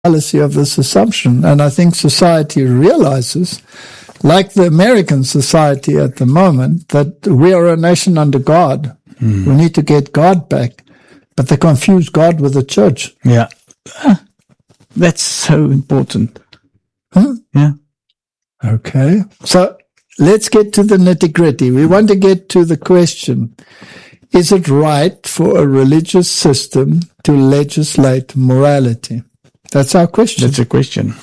fallacy of this assumption. And I think society realizes, like the American society at the moment, that we are a nation under God. We need to get God back. But they confuse God with the church. Yeah. That's so important. Huh? Yeah. Okay. So let's get to the nitty-gritty. We want to get to the question, is it right for a religious system to legislate morality? That's our question. That's a question.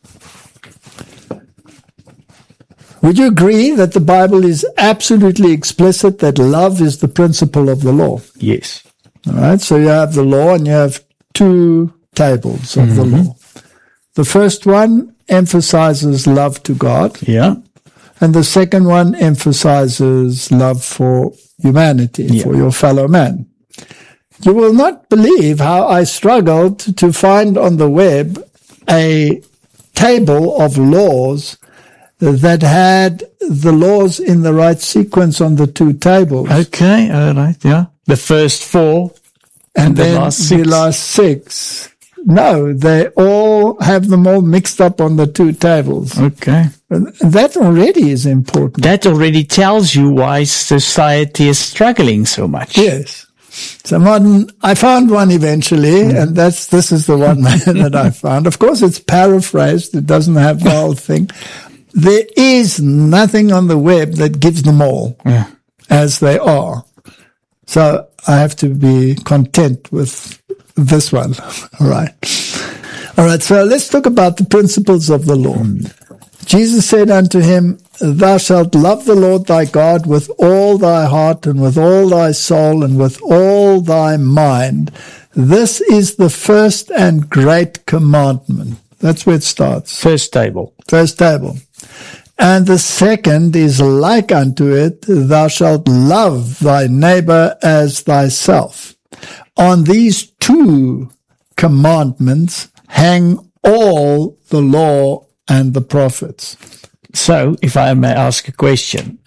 Would you agree that the Bible is absolutely explicit that love is the principle of the law? Yes. All right. So you have the law and you have two tables of the law. The first one emphasizes love to God. Yeah. And the second one emphasizes love for humanity, for your fellow man. You will not believe how I struggled to find on the web a table of laws that had the laws in the right sequence on the two tables. Okay, all right, yeah. The first four And the then last the six. last six. No, they all have them all mixed up on the two tables. Okay. And that already is important. That already tells you why society is struggling so much. Yes. So Martin, I found one eventually, and this is the one that I found. Of course, it's paraphrased. It doesn't have the whole thing. There is nothing on the web that gives them all as they are. So I have to be content with this one. All right. All right. So let's talk about the principles of the law. Jesus said unto him, Thou shalt love the Lord thy God with all thy heart and with all thy soul and with all thy mind. This is the first and great commandment. That's where it starts. First table. First table. And the second is like unto it, thou shalt love thy neighbor as thyself. On these two commandments hang all the law and the prophets. So, if I may ask a question.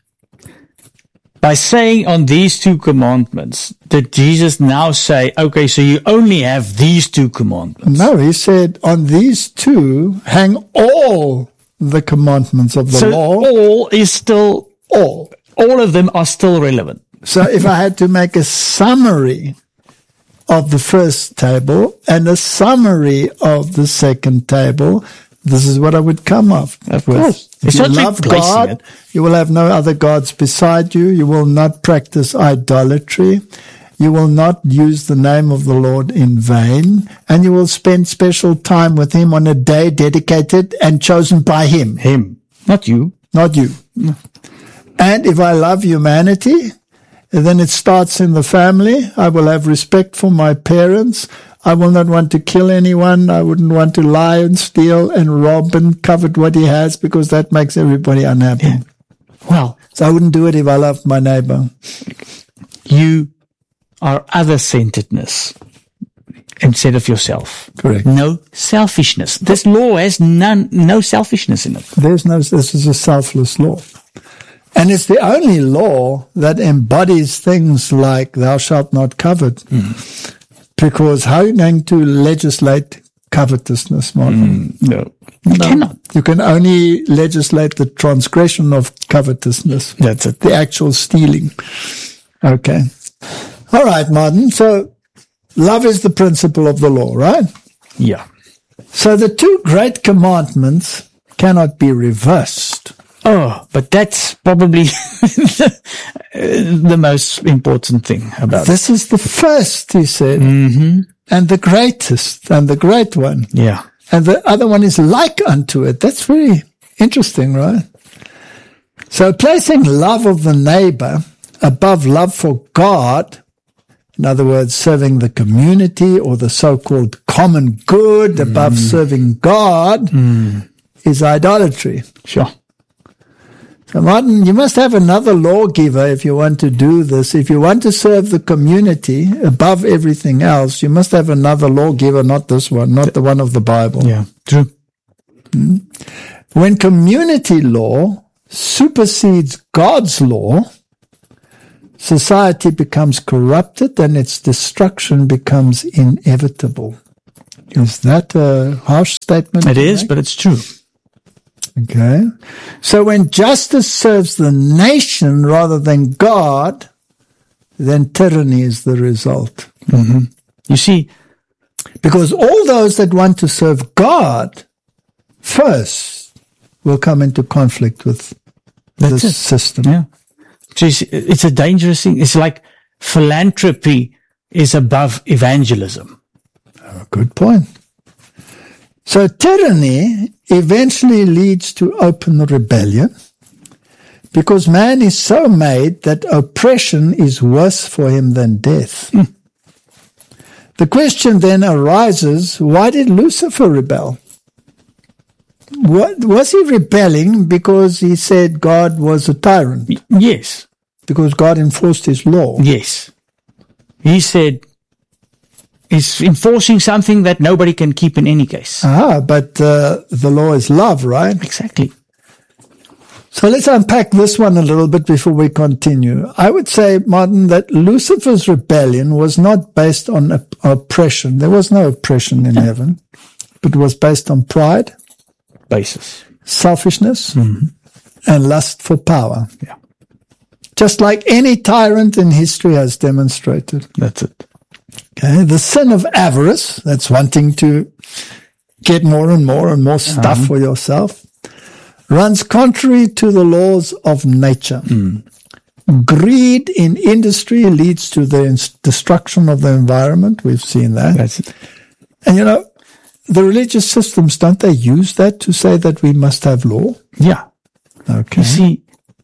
By saying on these two commandments, did Jesus now say, okay, so you only have these two commandments? No, he said, on these two hang all the commandments of the law. All is still, all of them are still relevant. So if I had to make a summary of the first table and a summary of the second table, this is what I would come up Of with. course. If you love God, you will have no other gods beside you. You will not practice idolatry. You will not use the name of the Lord in vain. And you will spend special time with him on a day dedicated and chosen by him. Him, not you. Not you. No. And if I love humanity, then it starts in the family. I will have respect for my parents. I will not want to kill anyone. I wouldn't want to lie and steal and rob and covet what he has, because that makes everybody unhappy. Yeah. Well, so I wouldn't do it if I loved my neighbor. You are other-centeredness instead of yourself. Correct. No selfishness. This law has no selfishness in it. This is a selfless law. And it's the only law that embodies things like thou shalt not covet. Because how are you going to legislate covetousness, Martin? No. You cannot. You can only legislate the transgression of covetousness. That's it. The actual stealing. Okay. All right, Martin. So love is the principle of the law, right? Yeah. So the two great commandments cannot be reversed. Oh, but that's probably the most important thing about it. This is the first, he said, and the greatest, and the great one. Yeah. And the other one is like unto it. That's very interesting, right? So placing love of the neighbor above love for God, in other words, serving the community or the so-called common good above serving God, is idolatry. Sure. So Martin, you must have another lawgiver if you want to do this. If you want to serve the community above everything else, you must have another lawgiver, not this one, not the one of the Bible. Yeah, true. When community law supersedes God's law, society becomes corrupted and its destruction becomes inevitable. Is that a harsh statement? It is, but it's true. Okay. So when justice serves the nation rather than God, then tyranny is the result. Mm-hmm. You see, because all those that want to serve God first will come into conflict with this system. Yeah. So it's a dangerous thing. It's like philanthropy is above evangelism. Oh, good point. So tyranny eventually leads to open rebellion because man is so made that oppression is worse for him than death. The question then arises, why did Lucifer rebel? Was he rebelling because he said God was a tyrant? Yes. Because God enforced his law? Yes. He said he's enforcing something that nobody can keep in any case. But the law is love, right? Exactly. So let's unpack this one a little bit before we continue. I would say, Martin, that Lucifer's rebellion was not based on oppression. There was no oppression in heaven, but it was based on pride, selfishness, and lust for power. Yeah. Just like any tyrant in history has demonstrated. That's it. Okay. The sin of avarice, that's wanting to get more and more stuff for yourself, runs contrary to the laws of nature. Greed in industry leads to the destruction of the environment. We've seen that. That's it. And the religious systems, don't they use that to say that we must have law? Yeah. Okay. You see,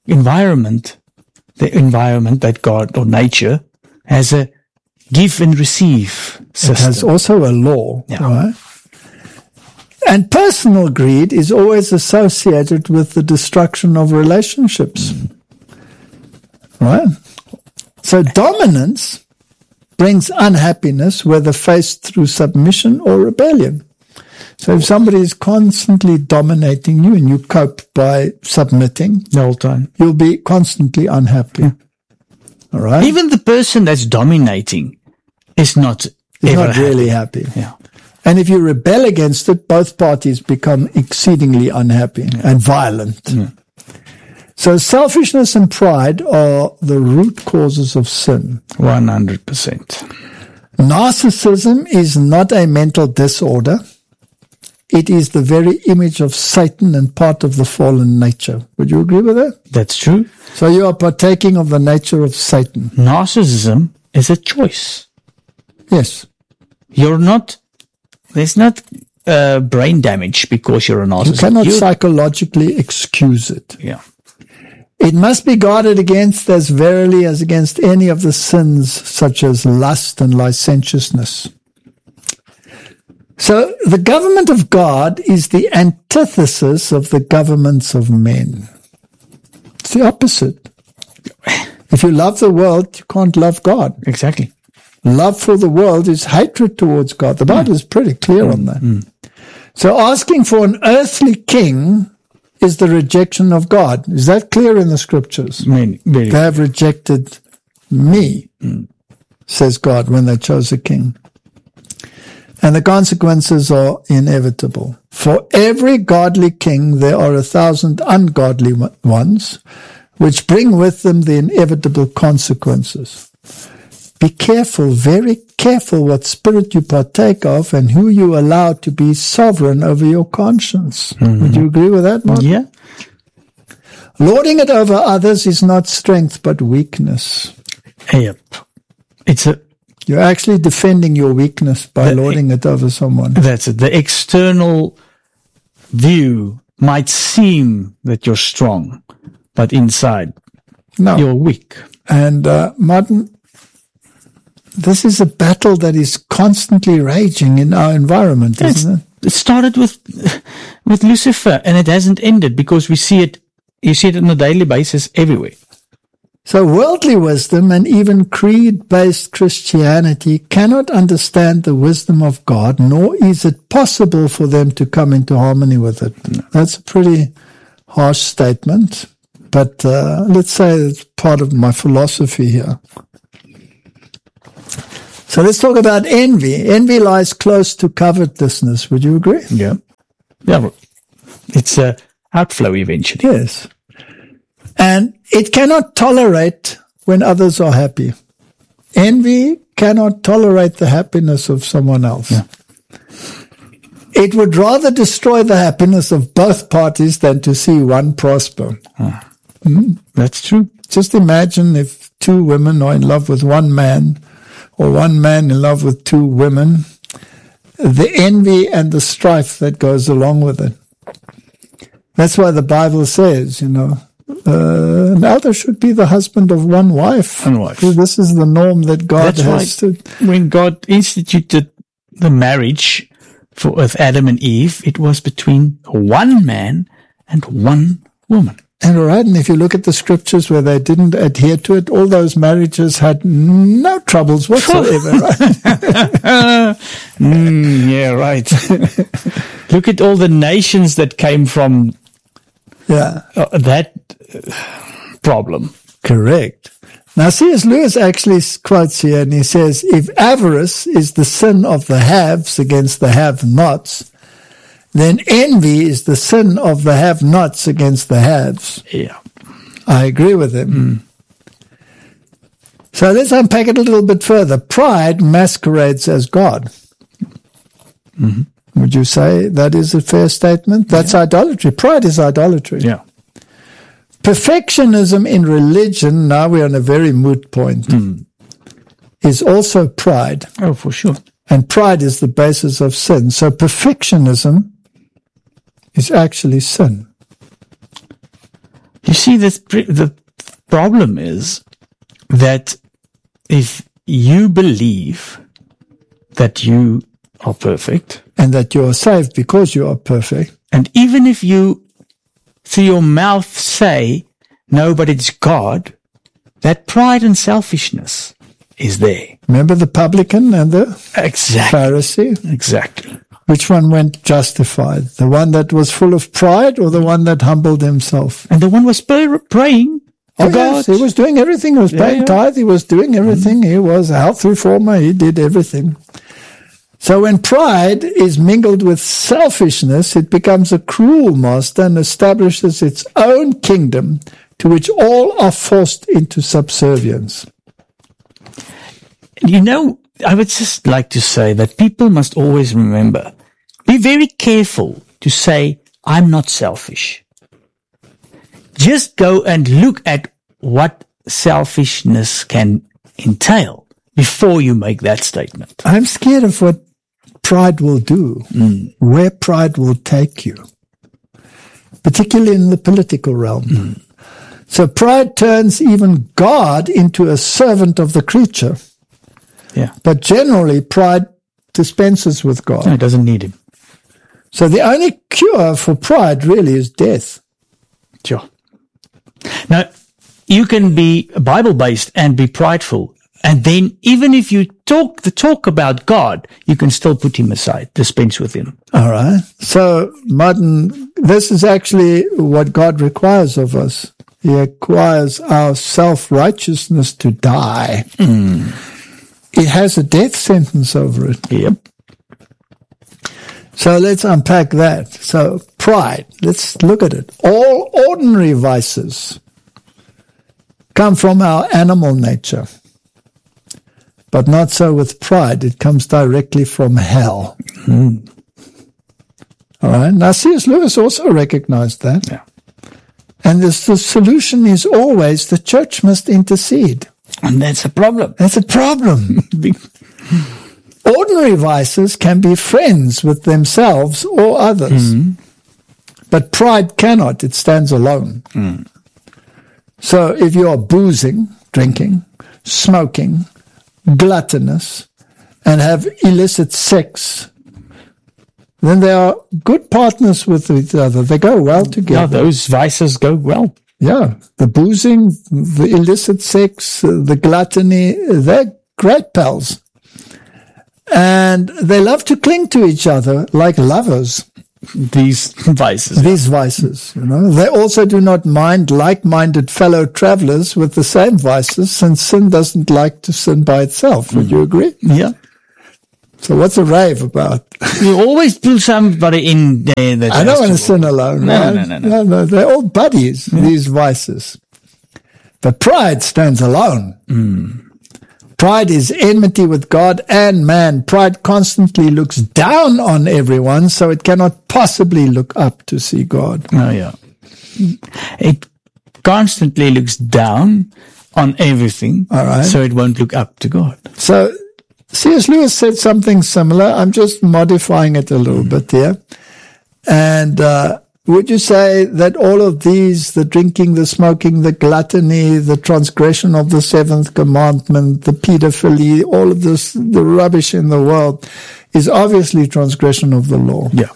the environment that God or nature has a give and receive system. It has also a law, right? And personal greed is always associated with the destruction of relationships. Right? So dominance brings unhappiness, whether faced through submission or rebellion. So if somebody is constantly dominating you and you cope by submitting the whole time, you'll be constantly unhappy. Yeah. All right? Even the person that's dominating is not really happy. Yeah. And if you rebel against it, both parties become exceedingly unhappy and violent. Yeah. So selfishness and pride are the root causes of sin. 100%. Narcissism is not a mental disorder. It is the very image of Satan and part of the fallen nature. Would you agree with that? That's true. So you are partaking of the nature of Satan. Narcissism is a choice. Yes. There's not brain damage because you're a narcissist. You cannot psychologically excuse it. Yeah. It must be guarded against as verily as against any of the sins such as lust and licentiousness. So the government of God is the antithesis of the governments of men. It's the opposite. If you love the world, you can't love God. Exactly. Love for the world is hatred towards God. The Bible is pretty clear on that. So asking for an earthly king is the rejection of God. Is that clear in the scriptures? Very. They have rejected me, says God, when they chose a king. And the consequences are inevitable. For every godly king, there are 1,000 ungodly ones, which bring with them the inevitable consequences. Be careful, very careful what spirit you partake of and who you allow to be sovereign over your conscience. Would you agree with that, Mark? Yeah. Lording it over others is not strength, but weakness. Yep. You're actually defending your weakness by lording it over someone. That's it. The external view might seem that you're strong, but inside, you're weak. And, Martin, this is a battle that is constantly raging in our environment, isn't it? It started with Lucifer, and it hasn't ended because we see it. You see it on a daily basis everywhere. So worldly wisdom and even creed-based Christianity cannot understand the wisdom of God, nor is it possible for them to come into harmony with it. That's a pretty harsh statement, but let's say it's part of my philosophy here. So let's talk about envy. Envy lies close to covetousness. Would you agree? Yeah. Yeah. Well, it's a outflow eventually. Yes. And it cannot tolerate when others are happy. Envy cannot tolerate the happiness of someone else. Yeah. It would rather destroy the happiness of both parties than to see one prosper. That's true. Just imagine if two women are in love with one man, or one man in love with two women, the envy and the strife that goes along with it. That's why the Bible says, an elder should be the husband of one wife. One wife. This is the norm that God has. When God instituted the marriage with Adam and Eve, it was between one man and one woman. And if you look at the scriptures where they didn't adhere to it, all those marriages had no troubles whatsoever. Right? Yeah, right. Look at all the nations that came from that problem. Correct. Now, C.S. Lewis actually quotes here, and he says, if avarice is the sin of the haves against the have-nots, then envy is the sin of the have-nots against the haves. Yeah. I agree with him. So let's unpack it a little bit further. Pride masquerades as God. Would you say that is a fair statement? That's idolatry. Pride is idolatry. Yeah. Perfectionism in religion, now we're on a very moot point, is also pride. Oh, for sure. And pride is the basis of sin. So perfectionism is actually sin. You see, the problem is that if you believe that you are perfect, and that you are saved because you are perfect, and even if you through your mouth say, no, but it's God, that pride and selfishness is there. Remember the publican and the Pharisee? Exactly. Which one went justified? The one that was full of pride or the one that humbled himself? And the one was praying to God. Yes, he was doing everything. He was paying tithe. He was doing everything. He was a health reformer. He did everything. So when pride is mingled with selfishness, it becomes a cruel master and establishes its own kingdom to which all are forced into subservience. I would just like to say that people must always remember, be very careful to say, I'm not selfish. Just go and look at what selfishness can entail before you make that statement. I'm scared of what pride will do, where pride will take you, particularly in the political realm. So pride turns even God into a servant of the creature. Yeah. But generally, pride dispenses with God. No, it doesn't need him. So the only cure for pride really is death. Sure. Now, you can be Bible-based and be prideful. And then even if you talk about God, you can still put him aside, dispense with him. All right. So, Martin, this is actually what God requires of us. He requires our self-righteousness to die. It has a death sentence over it. Yep. So let's unpack that. So pride, let's look at it. All ordinary vices come from our animal nature. But not so with pride. It comes directly from hell. All right. Now, C.S. Lewis also recognized that. Yeah. And the solution is always the church must intercede. And that's a problem. That's a problem. Ordinary vices can be friends with themselves or others. But pride cannot. It stands alone. So if you are boozing, drinking, smoking, gluttonous, and have illicit sex, then they are good partners with each other. They go well together. Yeah, those vices go well. Yeah, the boozing, the illicit sex, the gluttony, they're great pals. And they love to cling to each other like lovers. these vices. These vices, They also do not mind like-minded fellow travelers with the same vices, since sin doesn't like to sin by itself. Would you agree? Yeah. So what's a rave about? You always pull somebody in there that I don't want to sin alone. No, right? no. They're all buddies, these vices. But pride stands alone. Pride is enmity with God and man. Pride constantly looks down on everyone, so it cannot possibly look up to see God. Oh, yeah. It constantly looks down on everything, All right. so it won't look up to God. So C.S. Lewis said something similar. I'm just modifying it a little bit here. And would you say that all of these, the drinking, the smoking, the gluttony, the transgression of the seventh commandment, the pedophilia, all of this, the rubbish in the world, is obviously transgression of the law? Yeah.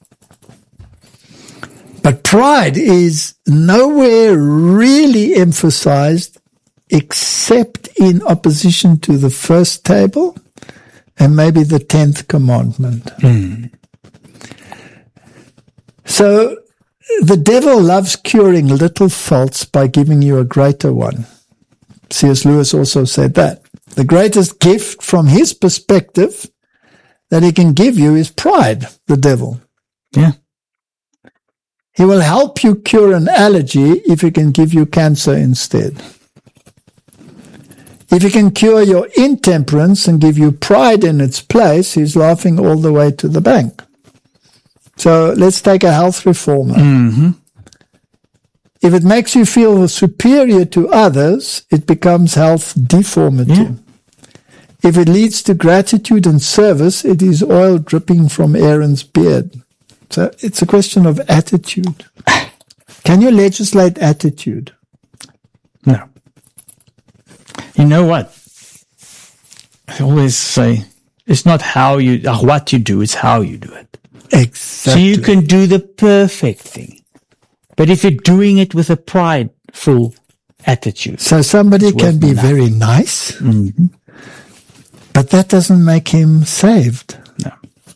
But pride is nowhere really emphasized except in opposition to the first table and maybe the 10th commandment. So the devil loves curing little faults by giving you a greater one. C.S. Lewis also said that. The greatest gift from his perspective that he can give you is pride, the devil. Yeah. He will help you cure an allergy if he can give you cancer instead. If he can cure your intemperance and give you pride in its place, he's laughing all the way to the bank. So let's take a health reformer. If it makes you feel superior to others, it becomes health deformity. Yeah. If it leads to gratitude and service, it is oil dripping from Aaron's beard. So it's a question of attitude. Can you legislate attitude? No. You know what? I always say, it's not what you do, it's how you do it. Exactly. So you can do the perfect thing. But if you're doing it with a prideful attitude. So somebody can be very nice, but that doesn't make him saved. No.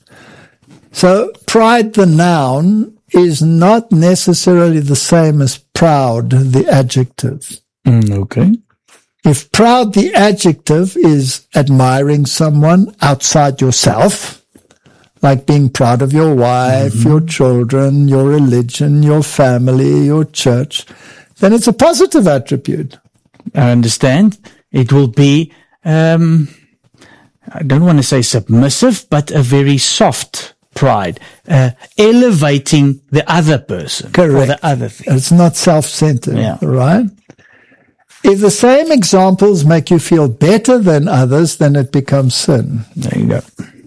So pride, the noun, is not necessarily the same as proud, the adjective. Okay. If proud, the adjective, is admiring someone outside yourself, like being proud of your wife, your children, your religion, your family, your church, then it's a positive attribute. I understand. It will be, I don't want to say submissive, but a very soft pride, elevating the other person. Correct. Or the other thing. It's not self-centered, right? If the same examples make you feel better than others, then it becomes sin. There you go.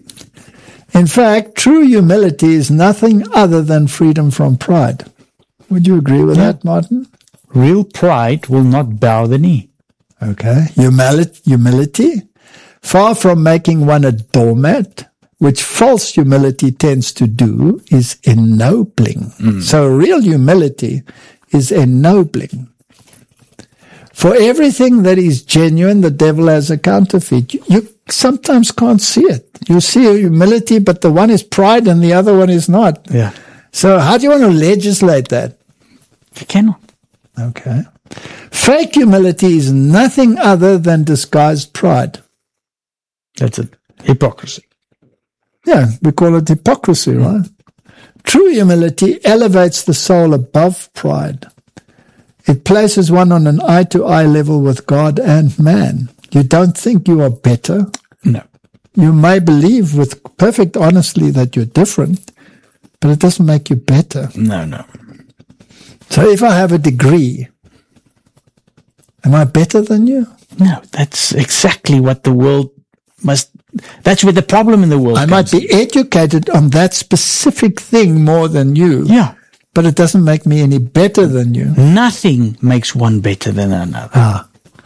In fact, true humility is nothing other than freedom from pride. Would you agree with that, Martin? Real pride will not bow the knee. Okay. Humility, far from making one a doormat, which false humility tends to do, is ennobling. So real humility is ennobling. For everything that is genuine, the devil has a counterfeit. You sometimes can't see it. You see a humility, but the one is pride and the other one is not. Yeah. So how do you want to legislate that? You cannot. Okay. Fake humility is nothing other than disguised pride. That's it. Hypocrisy. Yeah, we call it hypocrisy, right? True humility elevates the soul above pride. It places one on an eye-to-eye level with God and man. You don't think you are better. No. You may believe with perfect honesty that you're different, but it doesn't make you better. No. So if I have a degree, am I better than you? No, that's exactly what the world must... That's where the problem in the world I might be educated on that specific thing more than you. Yeah. But it doesn't make me any better than you. Nothing makes one better than another.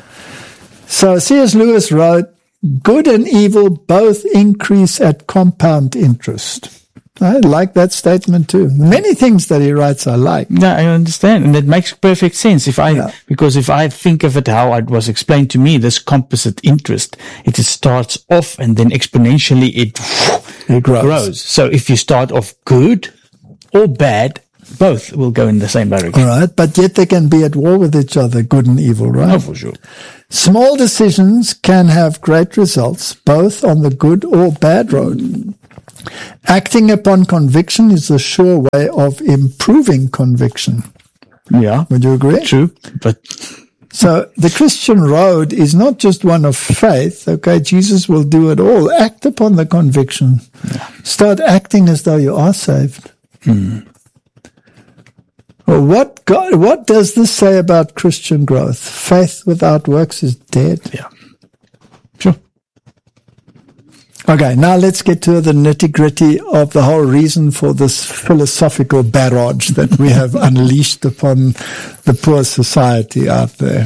So C.S. Lewis wrote, good and evil both increase at compound interest. I like that statement too. Many things that he writes I like. Yeah, I understand. And it makes perfect sense. Because if I think of it how it was explained to me, this composite interest, it starts off and then exponentially it grows. So if you start off good, or bad, both will go in the same direction. All right, but yet they can be at war with each other, good and evil, right? Oh, for sure. Small decisions can have great results, both on the good or bad road. Acting upon conviction is a sure way of improving conviction. Yeah. Would you agree? True. But So the Christian road is not just one of faith. Okay, Jesus will do it all. Act upon the conviction. Yeah. Start acting as though you are saved. Well, what does this say about Christian growth? Faith without works is dead. yeah. Sure. Okay, now let's get to the nitty-gritty of the whole reason for this philosophical barrage that we have unleashed upon the poor society out there.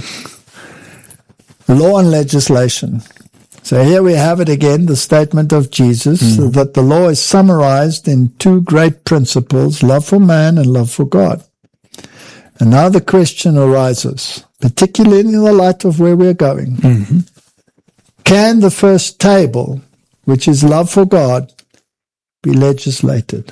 Law and legislation. So here we have it again, the statement of Jesus, that the law is summarized in two great principles, love for man and love for God. And now the question arises, particularly in the light of where we're going. Can the first table, which is love for God, be legislated?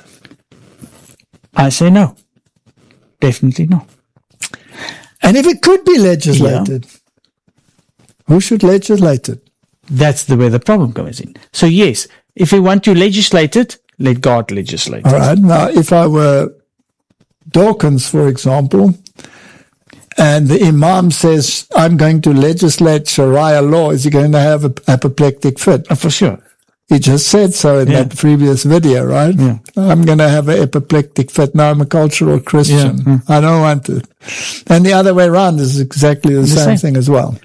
I say no. Definitely no. And if it could be legislated, who should legislate it? That's where the problem comes in. So yes, if we want to legislate it, let God legislate All it. right. Now, if I were Dawkins, for example, and the imam says, I'm going to legislate Sharia law, is he going to have an apoplectic fit? For sure. He just said so in that previous video, right? Yeah. I'm going to have an apoplectic fit. Now I'm a cultural Christian. Yeah. I don't want it. And the other way around is exactly the same thing as well.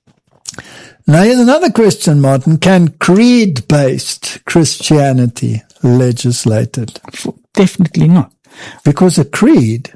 Now here's another question, Martin. Can creed-based Christianity legislate it? Definitely not. Because a creed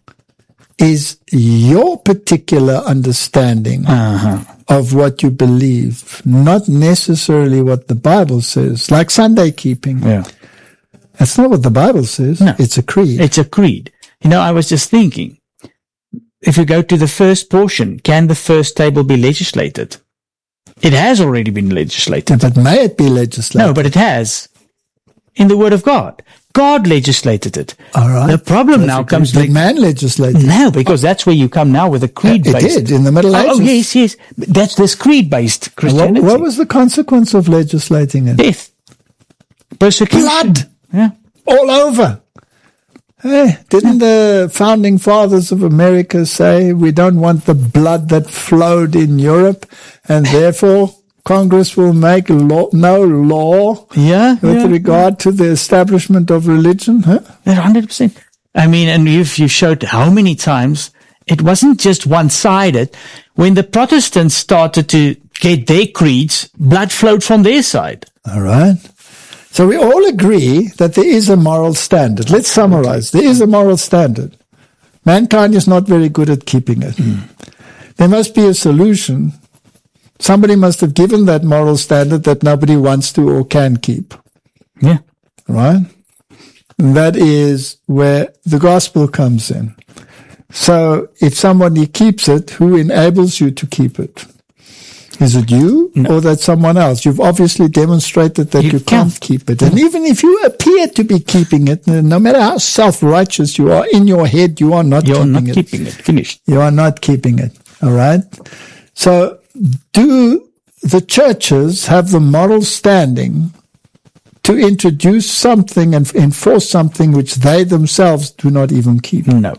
is your particular understanding of what you believe, not necessarily what the Bible says, like Sunday keeping. Yeah. That's not what the Bible says. No. It's a creed. It's a creed. You know, I was just thinking, if you go to the first portion, can the first table be legislated? It has already been legislated. But may it be legislated? No, but it has. In the Word of God. God legislated it. All right. The problem now comes Did man legislate it? No, because that's where you come now with a creed-based. It did, in the Middle Ages. Oh, yes. That's this creed-based Christianity. What was the consequence of legislating it? Death. Persecution. Blood. Yeah. All over. Hey, didn't the founding fathers of America say we don't want the blood that flowed in Europe, and therefore Congress will make no law with regard to the establishment of religion? 100%. I mean, and you showed how many times it wasn't just one-sided. When the Protestants started to get their creeds, blood flowed from their side. All right. So we all agree that there is a moral standard. Let's summarize. There is a moral standard. Mankind is not very good at keeping it. There must be a solution. Somebody must have given that moral standard that nobody wants to or can keep. Yeah. Right? And that is where the gospel comes in. So if somebody keeps it, who enables you to keep it? Is it you or that someone else? You've obviously demonstrated that you can't keep it. And even if you appear to be keeping it, no matter how self-righteous you are, in your head you are not keeping it. You're not keeping it. Finished. You are not keeping it. All right? So do the churches have the moral standing to introduce something and enforce something which they themselves do not even keep? No.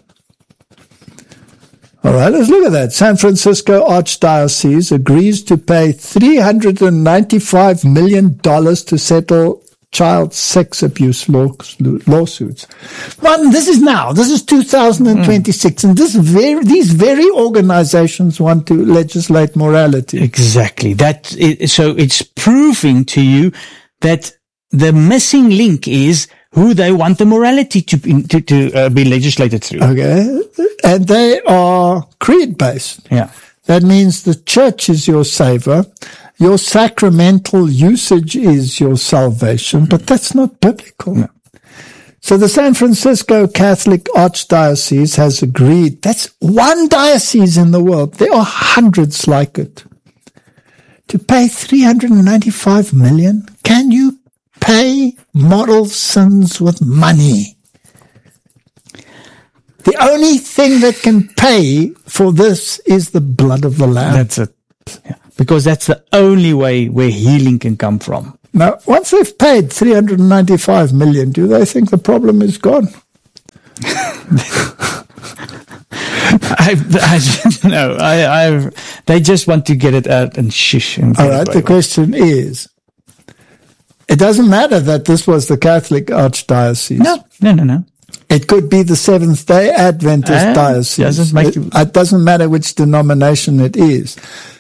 All right, let's look at that. San Francisco Archdiocese agrees to pay $395 million to settle child sex abuse lawsuits. Martin, this is 2026, and these very organizations want to legislate morality. Exactly. So it's proving to you that the missing link is who they want the morality to be legislated through. Okay. And they are creed-based. Yeah. That means the church is your savior. Your sacramental usage is your salvation, but that's not biblical. No. So the San Francisco Catholic Archdiocese has agreed. That's one diocese in the world. There are hundreds like it. To pay $395 million, can you pay moral sins with money? only thing that can pay for this is the blood of the Lamb. That's it. Yeah. Because that's the only way where healing can come from. Now, once they've paid 395 million, do they think the problem is gone? They just want to get it out and shush. And all right, the question is, it doesn't matter that this was the Catholic Archdiocese. No. It could be the Seventh-day Adventist diocese. It doesn't matter which denomination it is.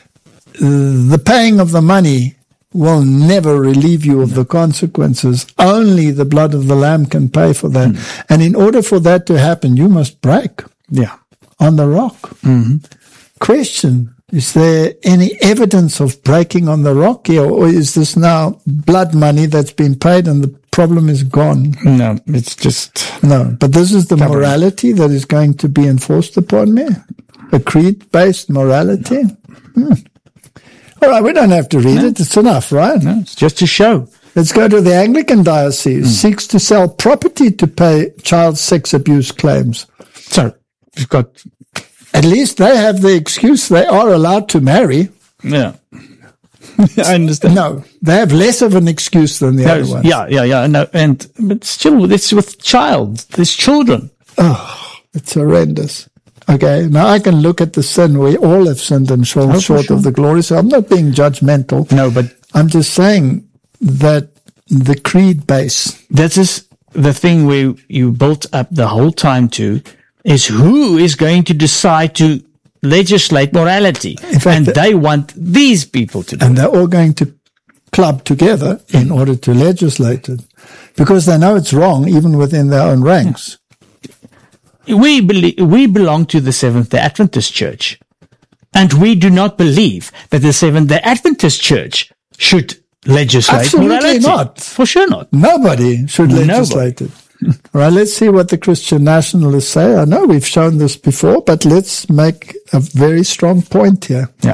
The paying of the money will never relieve you of the consequences. Only the blood of the Lamb can pay for that. And in order for that to happen, you must break on the rock. Question, is there any evidence of breaking on the rock here, or is this now blood money that's been paid and the problem is gone? No, it's just... No, but this is the morality that is going to be enforced upon me? A creed-based morality? All right, we don't have to read it. It's enough, right? No, it's just to show. Let's go to the Anglican diocese. Seeks to sell property to pay child sex abuse claims. So, you've got... At least they have the excuse they are allowed to marry. Yeah. I understand. No, they have less of an excuse than the other ones. Yeah. No, but still, it's with there's children. Oh, it's horrendous. Okay, now I can look at the sin. We all have sinned and fallen short of the glory. So I'm not being judgmental. No, but I'm just saying that the creed base. That is the thing where you built up the whole time to, is who is going to decide to legislate morality. In fact, they want these people to do it. And they're all going to club together in order to legislate it. Because they know it's wrong, even within their own ranks. We belong to the Seventh-day Adventist Church. And we do not believe that the Seventh-day Adventist Church should legislate morality. Absolutely not. For sure not. Nobody should legislate it. All right, let's see what the Christian nationalists say. I know we've shown this before, but let's make a very strong point here. Yeah.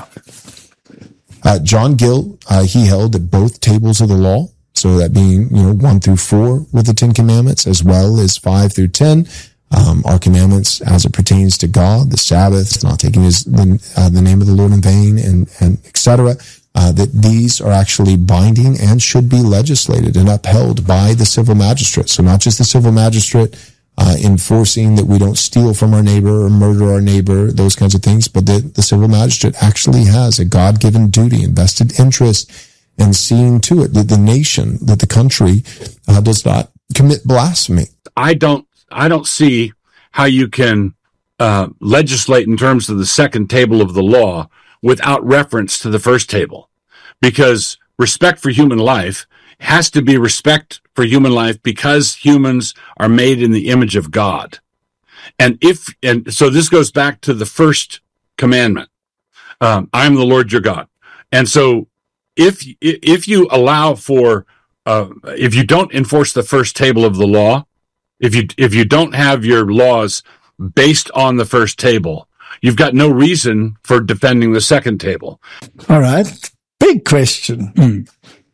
John Gill, he held at both tables of the law. So that being, 1 through 4 with the 10 Commandments, as well as 5 through 10. Our commandments as it pertains to God, the Sabbath, not taking the name of the Lord in vain, and etc. That these are actually binding and should be legislated and upheld by the civil magistrate. So not just the civil magistrate enforcing that we don't steal from our neighbor or murder our neighbor, those kinds of things, but that the civil magistrate actually has a God-given duty and vested interest in seeing to it that the nation, that the country does not commit blasphemy. I don't see how you can legislate in terms of the second table of the law without reference to the first table, because respect for human life has to be respect for human life because humans are made in the image of God. And so this goes back to the first commandment. I am the Lord your God. And so if you allow for, if you don't enforce the first table of the law, if you don't have your laws based on the first table, you've got no reason for defending the second table. All right. Big question.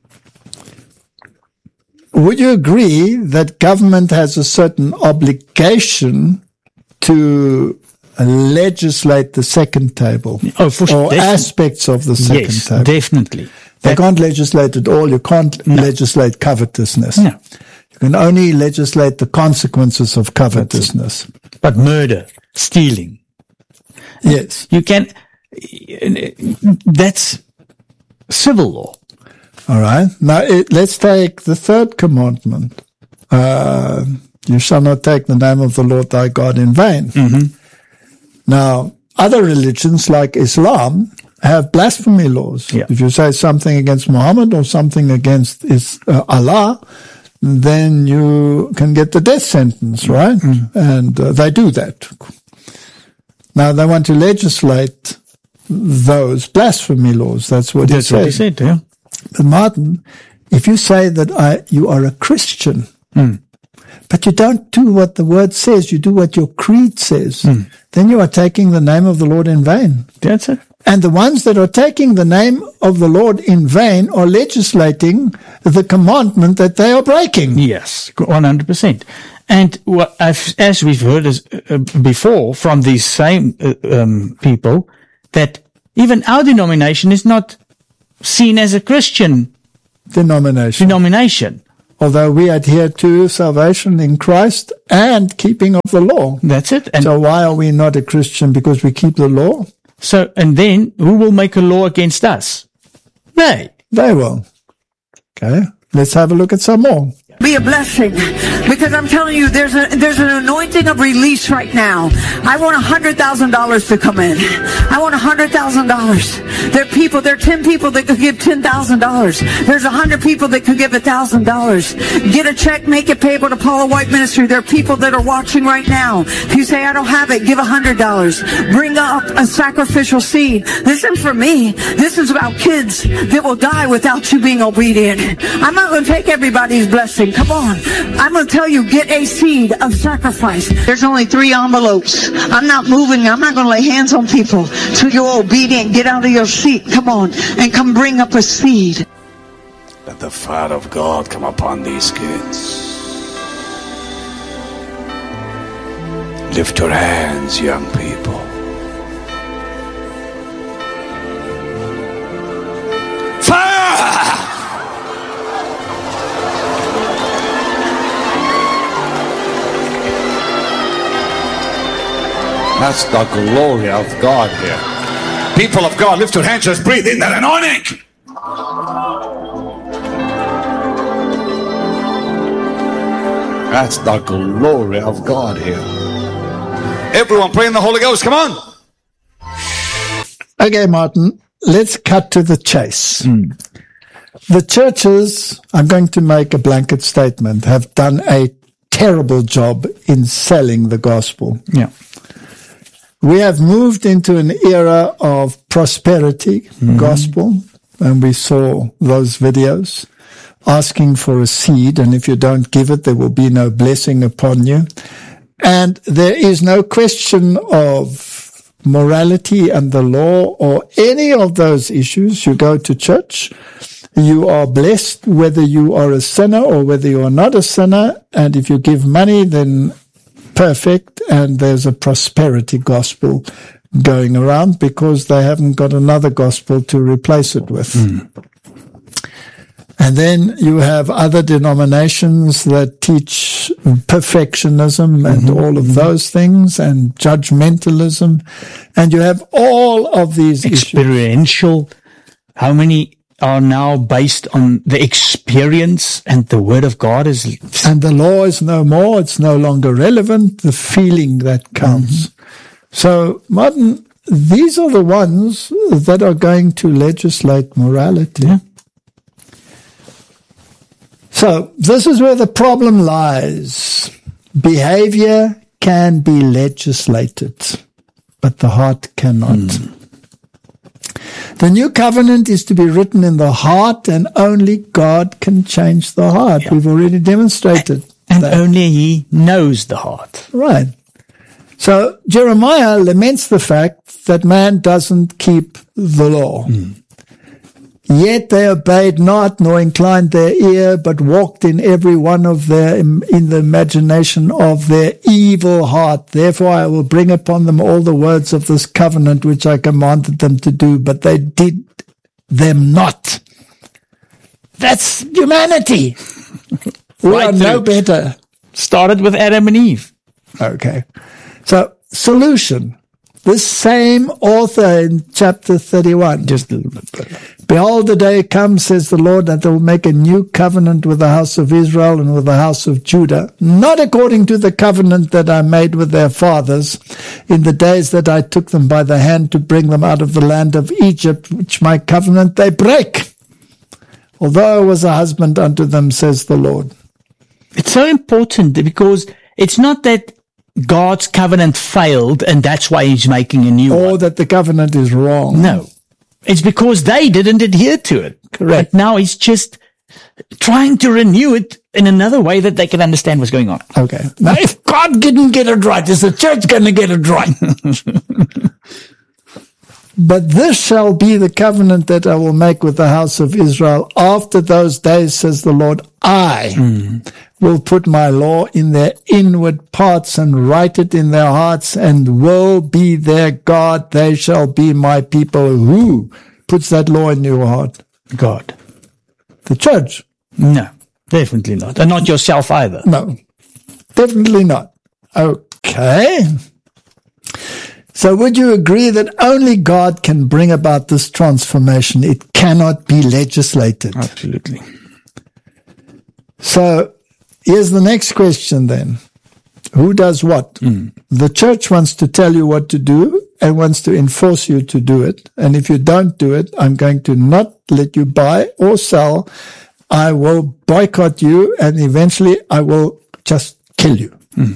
Would you agree that government has a certain obligation to legislate the second table? Oh, for sure. Or aspects of the second table? Yes, definitely. They can't legislate it all. You can't legislate covetousness. No. You can only legislate the consequences of covetousness. But murder, stealing. Yes. You can, that's civil law. All right. Now, let's take the third commandment. You shall not take the name of the Lord thy God in vain. Mm-hmm. Now, other religions like Islam have blasphemy laws. Yeah. If you say something against Muhammad or something against Allah, then you can get the death sentence, right? Mm-hmm. And they do that. Now, they want to legislate those blasphemy laws. That's what he said. What he said, yeah. But Martin, if you say that you are a Christian, but you don't do what the word says, you do what your creed says, then you are taking the name of the Lord in vain. That's it. And the ones that are taking the name of the Lord in vain are legislating the commandment that they are breaking. Yes, 100%. And as we've heard before from these same people, that even our denomination is not seen as a Christian denomination. Although we adhere to salvation in Christ and keeping of the law. That's it. And so why are we not a Christian? Because we keep the law? So, and then who will make a law against us? They will. Okay. Let's have a look at some more. Be a blessing, because I'm telling you, there's an anointing of release right now. I want $100,000 to come in. I want $100,000. There are 10 people that could give $10,000. There's 100 people that could give $1,000. Get a check, make it payable to Paula White Ministry. There are people that are watching right now. If you say, I don't have it, give $100. Bring up a sacrificial seed. This isn't for me. This is about kids that will die without you being obedient. I'm not going to take everybody's blessing. Come on. I'm going to tell you, get a seed of sacrifice. There's only 3 envelopes. I'm not moving. I'm not going to lay hands on people till you're obedient. Get out of your seat. Come on. And come bring up a seed. Let the fire of God come upon these kids. Lift your hands, young people. Fire! That's the glory of God here. People of God, lift your hands, just breathe in that anointing. That's the glory of God here. Everyone pray in the Holy Ghost, come on. Okay, Martin, let's cut to the chase. The churches, I'm going to make a blanket statement, have done a terrible job in selling the gospel. Yeah. We have moved into an era of prosperity gospel, and we saw those videos asking for a seed, and if you don't give it, there will be no blessing upon you. And there is no question of morality and the law or any of those issues. You go to church, you are blessed whether you are a sinner or whether you are not a sinner, and if you give money, then perfect, and there's a prosperity gospel going around because they haven't got another gospel to replace it with. And then you have other denominations that teach perfectionism and all of those things, and judgmentalism, and you have all of these experiential. How many are now based on the experience, and the word of God is... And the law is no more. It's no longer relevant. The feeling that counts. So, Martin, these are the ones that are going to legislate morality. Yeah. So, this is where the problem lies. Behavior can be legislated, but the heart cannot. The new covenant is to be written in the heart, and only God can change the heart. Yeah. We've already demonstrated and that. Only He knows the heart. Right. So Jeremiah laments the fact that man doesn't keep the law. Yet they obeyed not, nor inclined their ear, but walked in every one of in the imagination of their evil heart. Therefore I will bring upon them all the words of this covenant which I commanded them to do, but they did them not. That's humanity. We are no better. Started with Adam and Eve. Okay. So, solution. This same author in chapter 31. Just a little bit better. Behold, the day comes, says the Lord, that they will make a new covenant with the house of Israel and with the house of Judah, not according to the covenant that I made with their fathers in the days that I took them by the hand to bring them out of the land of Egypt, which my covenant they break. Although I was a husband unto them, says the Lord. It's so important because it's not that God's covenant failed and that's why He's making a new one. Or that the covenant is wrong. No. It's because they didn't adhere to it. Correct. But now He's just trying to renew it in another way that they can understand what's going on. Okay. Now, if God didn't get it right, is the church going to get it right? But this shall be the covenant that I will make with the house of Israel after those days, says the Lord. I will put my law in their inward parts and write it in their hearts, and will be their God. They shall be my people. Who puts that law in your heart? God. The church? No, definitely not. And not yourself either. No, definitely not. Okay. So would you agree that only God can bring about this transformation? It cannot be legislated. Absolutely. So here's the next question then. Who does what? The church wants to tell you what to do and wants to enforce you to do it. And if you don't do it, I'm going to not let you buy or sell. I will boycott you, and eventually I will just kill you.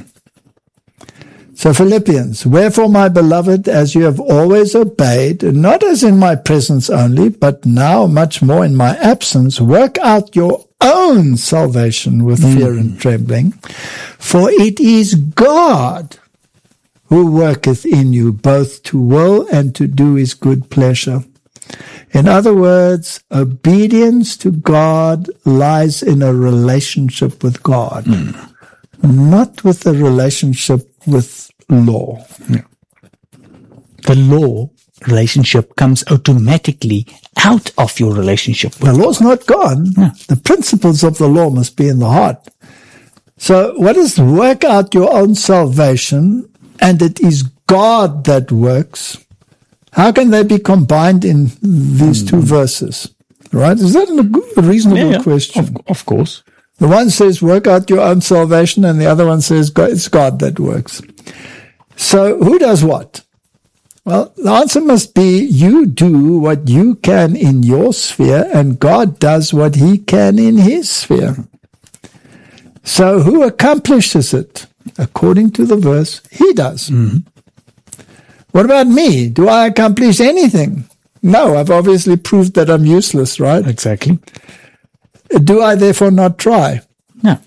So Philippians, wherefore, my beloved, as you have always obeyed, not as in my presence only, but now much more in my absence, work out your own salvation with fear and trembling. For it is God who worketh in you both to will and to do his good pleasure. In other words, obedience to God lies in a relationship with God, not with a relationship with law. Yeah. The law relationship comes automatically out of your relationship with The law's not gone. Yeah. The principles of the law must be in the heart. So what is work out your own salvation, and it is God that works? How can they be combined in these two verses? Right? Is that a reasonable question? Of course. The one says work out your own salvation, and the other one says it's God that works. So who does what? Well, the answer must be you do what you can in your sphere, and God does what he can in his sphere. So who accomplishes it? According to the verse, he does. What about me? Do I accomplish anything? No, I've obviously proved that I'm useless, right? Exactly. Do I therefore not try? No.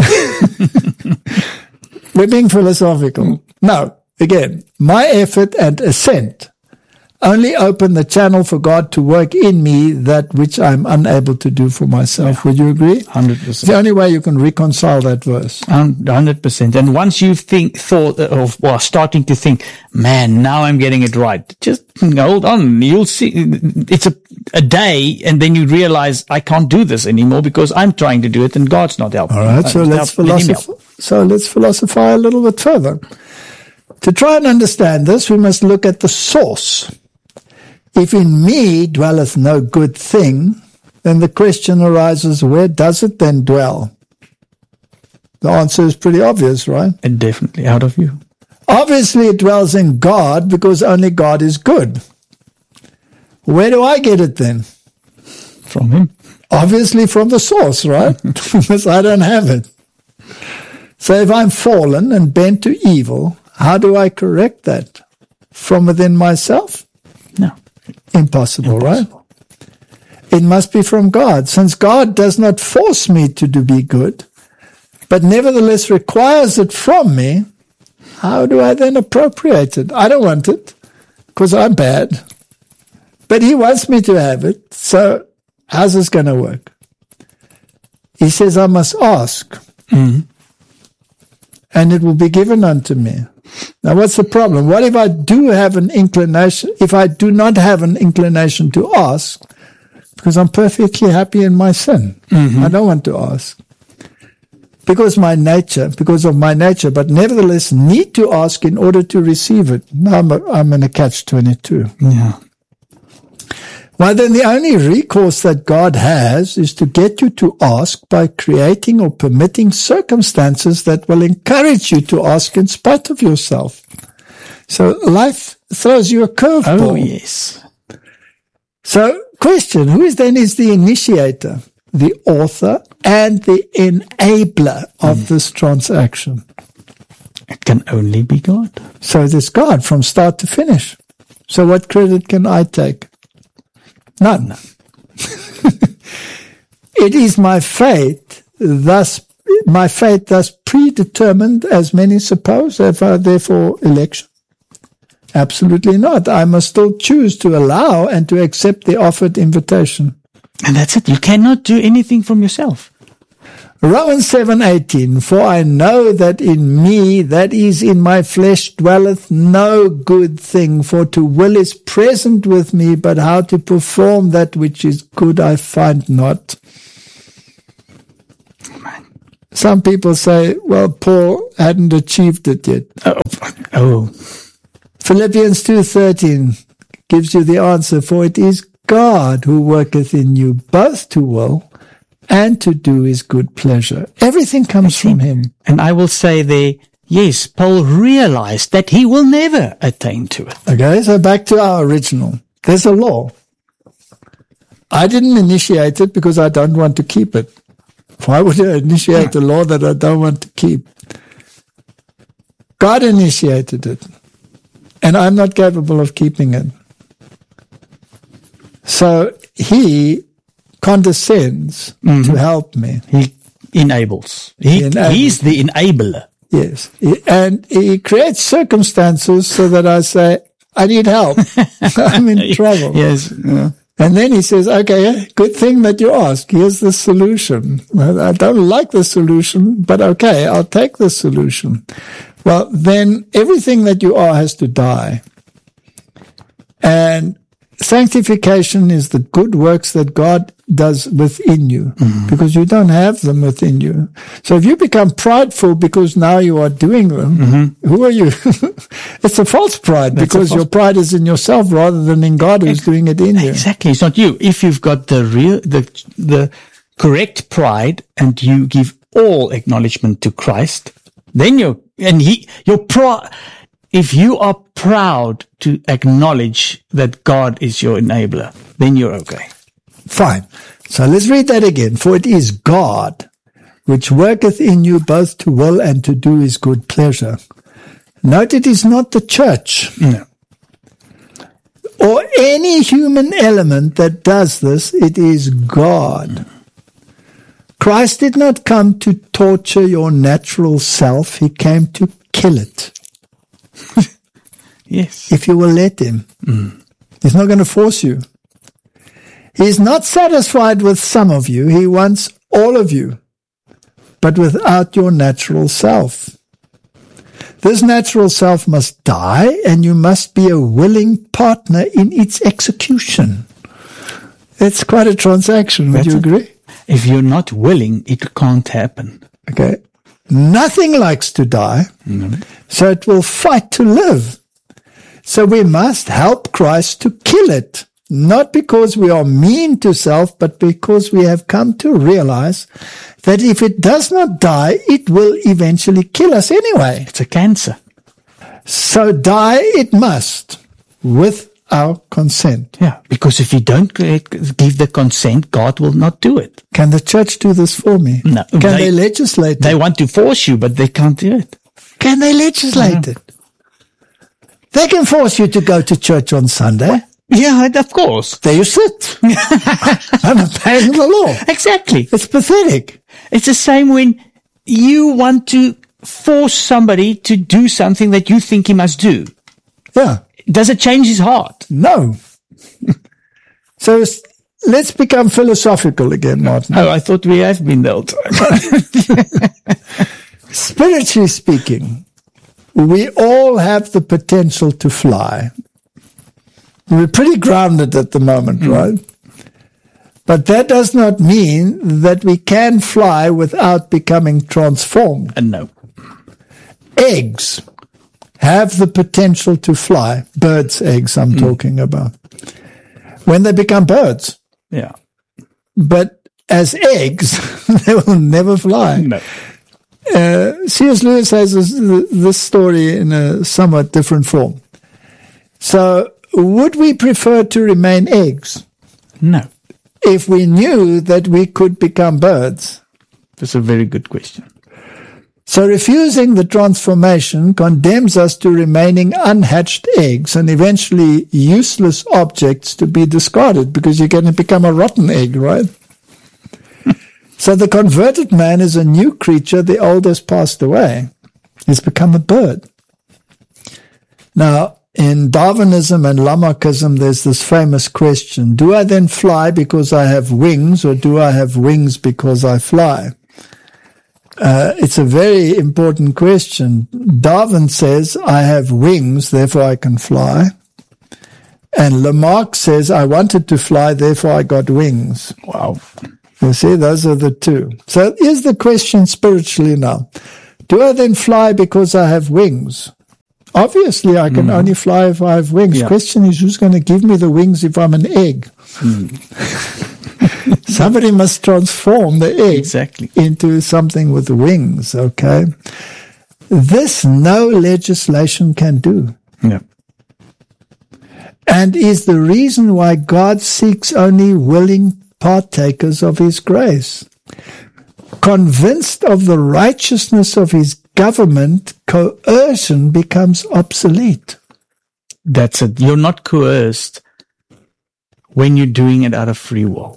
We're being philosophical. No. Again, my effort and assent only open the channel for God to work in me that which I'm unable to do for myself. Would you agree? 100%. It's the only way you can reconcile that verse. 100%. And once you've starting to think, man, now I'm getting it right, just hold on. You'll see. It's a day, and then you realize I can't do this anymore because I'm trying to do it and God's not helping. All right, so let's philosophize a little bit further. To try and understand this, we must look at the source. If in me dwelleth no good thing, then the question arises, where does it then dwell? The answer is pretty obvious, right? And definitely out of you. Obviously it dwells in God because only God is good. Where do I get it then? From him. Obviously from the source, right? Because I don't have it. So if I'm fallen and bent to evil, how do I correct that? From within myself? No. Impossible, right? It must be from God. Since God does not force me to be good, but nevertheless requires it from me, how do I then appropriate it? I don't want it because I'm bad. But he wants me to have it. So how's this going to work? He says I must ask. And it will be given unto me. Now, what's the problem? What if I do have an inclination, if I do not have an inclination to ask, because I'm perfectly happy in my sin? I don't want to ask. Because of my nature, but nevertheless need to ask in order to receive it. Now I'm in a catch-22. Yeah. Well, then the only recourse that God has is to get you to ask by creating or permitting circumstances that will encourage you to ask in spite of yourself. So life throws you a curveball. Oh, yes. So, question, who is the initiator, the author, and the enabler of this transaction? It can only be God. So it is God from start to finish. So what credit can I take? None. It is my fate thus predetermined, as many suppose, therefore election. Absolutely not. I must still choose to allow and to accept the offered invitation. And that's it. You cannot do anything from yourself. Romans 7:18, for I know that in me, that is in my flesh, dwelleth no good thing, for to will is present with me, but how to perform that which is good I find not. Some people say, well, Paul hadn't achieved it yet. Oh. Philippians 2:13 gives you the answer, for it is God who worketh in you both to will and to do his good pleasure. Everything comes from him. And I will say there, yes, Paul realized that he will never attain to it. Okay, so back to our original. There's a law. I didn't initiate it because I don't want to keep it. Why would I initiate a law that I don't want to keep? God initiated it, and I'm not capable of keeping it. So he condescends to help me. He enables. He's the enabler. Yes. And he creates circumstances so that I say, I need help. I'm in trouble. Yes. Yeah. And then he says, okay, good thing that you ask. Here's the solution. Well, I don't like the solution, but okay, I'll take the solution. Well, then everything that you are has to die. And sanctification is the good works that God does within you, because you don't have them within you. So if you become prideful because now you are doing them, who are you? It's a false pride, because your pride is in yourself rather than in God who's doing it in you. Exactly. It's not you. If you've got the correct pride and you give all acknowledgement to Christ, then if you are proud to acknowledge that God is your enabler, then you're okay. Fine. So let's read that again. For it is God which worketh in you both to will and to do his good pleasure. Note, it is not the church. No. Or any human element that does this. It is God. Christ did not come to torture your natural self. He came to kill it. Yes. If you will let him. He's not going to force you. He's not satisfied with some of you. He wants all of you, but without your natural self. This natural self must die, and you must be a willing partner in its execution. It's quite a transaction. Would you agree? If you're not willing, it can't happen. Okay. Nothing likes to die, so it will fight to live. So we must help Christ to kill it, not because we are mean to self, but because we have come to realize that if it does not die, it will eventually kill us anyway. It's a cancer. So die it must, with our consent. Yeah, because if you don't give the consent, God will not do it. Can the church do this for me? No. Can they legislate it? They want to force you, but they can't do it. Can they legislate it? They can force you to go to church on Sunday. Yeah, of course. There you sit. I'm obeying the law. Exactly. It's pathetic. It's the same when you want to force somebody to do something that you think he must do. Yeah. Does it change his heart? No. So let's become philosophical again, Martin. Oh, I thought we have been the whole time. Spiritually speaking, we all have the potential to fly. We're pretty grounded at the moment, right? But that does not mean that we can fly without becoming transformed. No. Eggs have the potential to fly. Birds' eggs I'm talking about. When they become birds. Yeah. But as eggs, they will never fly. No. C.S. Lewis has this story in a somewhat different form. So, would we prefer to remain eggs? No. If we knew that we could become birds? That's a very good question. So refusing the transformation condemns us to remaining unhatched eggs and eventually useless objects to be discarded, because you're going to become a rotten egg, right? So the converted man is a new creature. The old has passed away. He's become a bird. Now, In Darwinism and Lamarckism, there's this famous question, do I then fly because I have wings, or do I have wings because I fly? It's a very important question. Darwin says, I have wings, therefore I can fly. And Lamarck says, I wanted to fly, therefore I got wings. Wow. You see, those are the two. So here's the question spiritually now. Do I then fly because I have wings? Obviously, I can only fly if I have wings. Yeah. Question is, who's going to give me the wings if I'm an egg? Somebody must transform the egg Exactly. into something with wings, okay? This no legislation can do. Yeah. And is the reason why God seeks only willing partakers of his grace. Convinced of the righteousness of his government, coercion becomes obsolete. That's it. You're not coerced when you're doing it out of free will.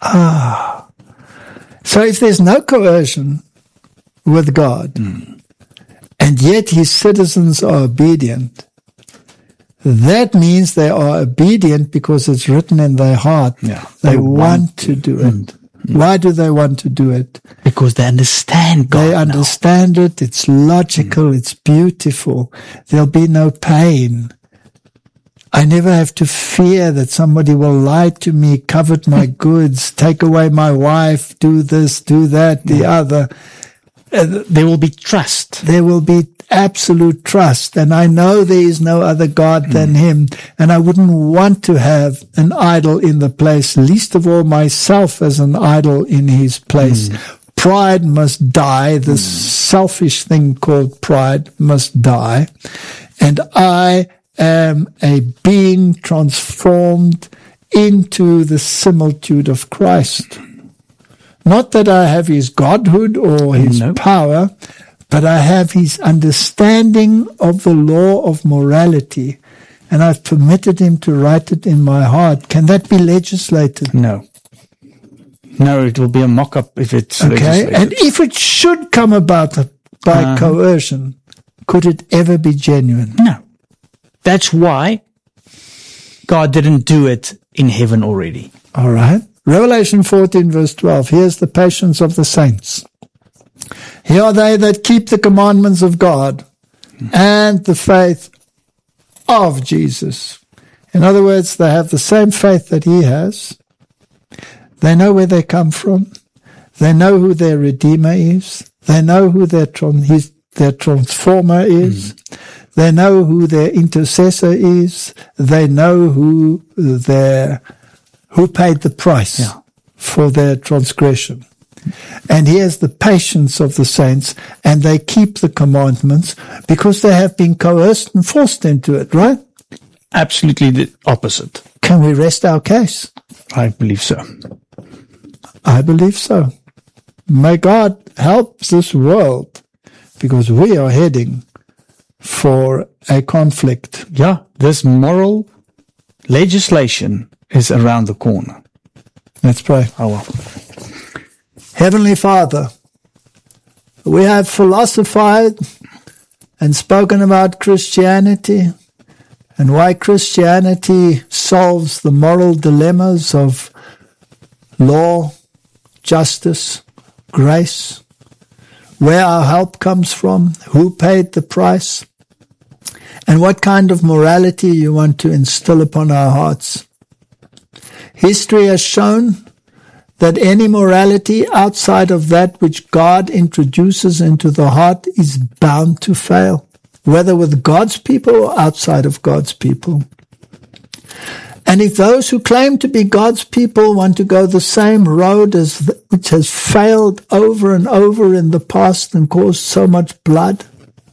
So if there's no coercion with God, and yet his citizens are obedient, that means they are obedient because it's written in their heart. Yeah. They want to do it. Why do they want to do it? Because they understand God. They understand it. It's logical. It's beautiful. There'll be no pain. I never have to fear that somebody will lie to me, covet my goods, take away my wife, do this, do that, the other. There will be trust. There will be absolute trust. And I know there is no other God than him. And I wouldn't want to have an idol in the place, least of all myself as an idol in his place. Pride must die. This selfish thing called pride must die. And I am a being transformed into the similitude of Christ. Not that I have his godhood or his power, but I have his understanding of the law of morality, and I've permitted him to write it in my heart. Can that be legislated? No. No, it will be a mock-up if it's Okay, legislated. and if it should come about by coercion, could it ever be genuine? No. That's why God didn't do it in heaven already. All right. Revelation 14 verse 12. Here's the patience of the saints. Here are they that keep the commandments of God and the faith of Jesus. In other words, they have the same faith that he has. They know where they come from. They know who their Redeemer is. They know who their transformer is. They know who their intercessor is. They know who paid the price for their transgression. And here's the patience of the saints, and they keep the commandments because they have been coerced and forced into it, right? Absolutely the opposite. Can we rest our case? I believe so. I believe so. May God help this world, because we are heading for a conflict. Yeah, this moral legislation is around the corner. Let's pray. Oh well. Heavenly Father, we have philosophized and spoken about Christianity and why Christianity solves the moral dilemmas of law, justice, grace, where our help comes from, who paid the price, and what kind of morality you want to instill upon our hearts. History has shown that any morality outside of that which God introduces into the heart is bound to fail, whether with God's people or outside of God's people. And if those who claim to be God's people want to go the same road as which has failed over and over in the past and caused so much blood,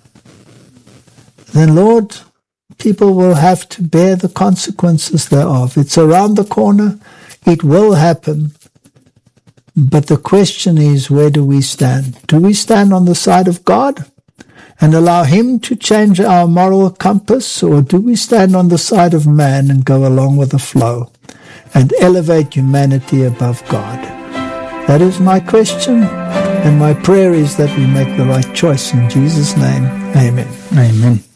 then Lord, people will have to bear the consequences thereof. It's around the corner. It will happen. But the question is, where do we stand? Do we stand on the side of God and allow him to change our moral compass, or do we stand on the side of man and go along with the flow and elevate humanity above God? That is my question, and my prayer is that we make the right choice. In Jesus' name, amen. Amen.